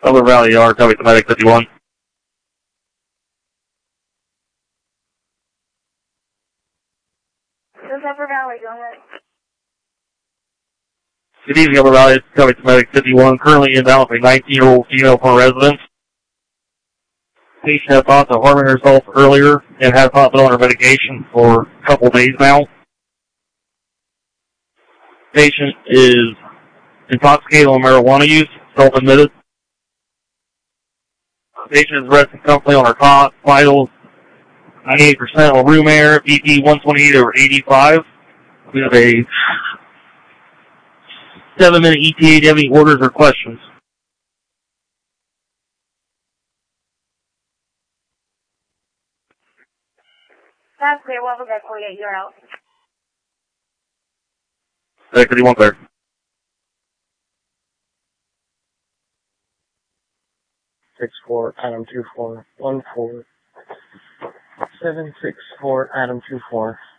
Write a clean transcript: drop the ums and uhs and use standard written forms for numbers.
Upper Valley Yard, copy to Medic 51. This is Upper Valley, go ahead. Good evening, Upper Valley, copy to Medic 51. Currently inbound with a 19-year-old female from residence. Patient had thoughts of harming herself earlier and has not been on her medication for a couple of days now. Patient is intoxicated on marijuana use, self-admitted. Patient is resting comfortably on her cot, vitals 98% on room air, BP 128/85. We have a 7-minute ETA. Do you have any orders or questions? That's clear. What was that 48? You're out. Medic 51 clear. 64 Adam 24 14 764 Adam 24.